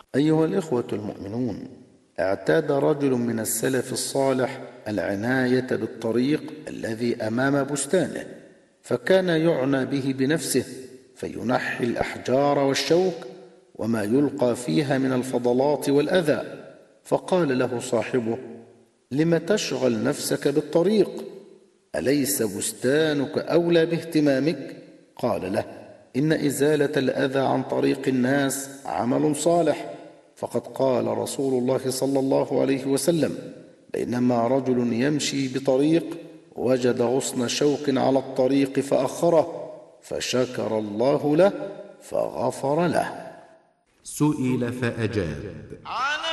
أيها الإخوة المؤمنون، اعتاد رجل من السلف الصالح العناية بالطريق الذي أمام بستانه، فكان يعنى به بنفسه، فينحي الأحجار والشوك وما يلقى فيها من الفضلات والأذى. فقال له صاحبه: لم تشغل نفسك بالطريق؟ أليس بستانك أولى باهتمامك؟ قال له: إن إزالة الأذى عن طريق الناس عمل صالح، فقد قال رسول الله صلى الله عليه وسلم: بينما رجل يمشي بطريق وجد غصن شوك على الطريق فأخره، فشكر الله له فغفر له. سئل فأجاب: